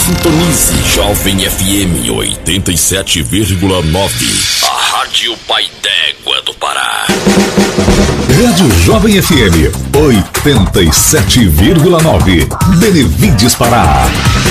Sintonize Jovem FM 87,9. A Rádio Pai d'Égua do Pará. Rádio Jovem FM 87,9. Benevides Pará.